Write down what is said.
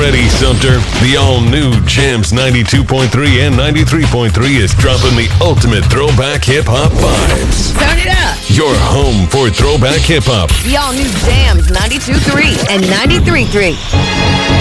ready, Sumter. The all-new Jams 92.3 and 93.3 is dropping the ultimate throwback hip-hop vibes. Turn it up. Your home for throwback hip-hop. The all-new Jams 92.3 and 93.3.